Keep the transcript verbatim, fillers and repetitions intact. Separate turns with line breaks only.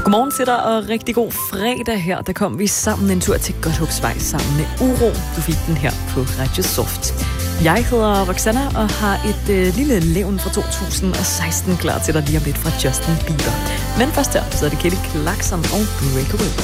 Godmorgen til dig, og rigtig god fredag her. Der kom vi sammen en tur til Godthåbsvej sammen med Uro. Du fik den her på Radio Soft. Jeg hedder Roxanna og har et øh, lille levn fra to tusind og seksten klar til dig lige om lidt fra Justin Bieber. Men først her, så er det Kelly Clarkson og Breakaway.